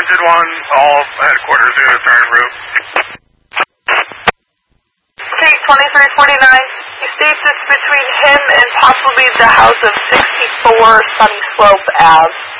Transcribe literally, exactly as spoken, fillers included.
Wanted one, all headquarters, the other turn route. Okay, twenty-three forty-nine. He states it's between him and possibly the house of sixty-four Sunny Slope Ave.